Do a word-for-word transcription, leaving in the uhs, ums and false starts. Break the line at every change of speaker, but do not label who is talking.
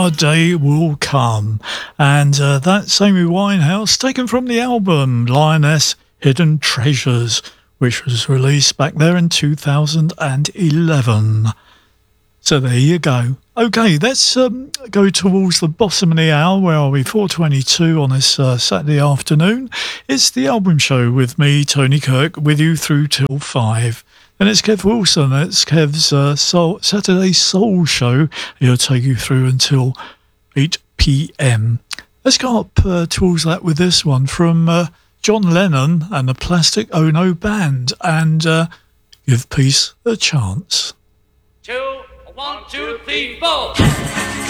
A Day Will Come, and uh, that's Amy Winehouse, taken from the album Lioness Hidden Treasures, which was released back there in two thousand eleven. So there you go. Okay, let's um, go towards the bottom of the hour. Where are we? four twenty-two on this uh, Saturday afternoon. It's the album show with me, Tony Kirk, with you through till five. And it's Kev Wilson. It's Kev's uh, soul, Saturday Soul Show. He'll take you through until eight p.m. Let's go up uh, towards that with this one from uh, John Lennon and the Plastic Ono Band, and uh, Give Peace a Chance.
Two, one, two, three, four.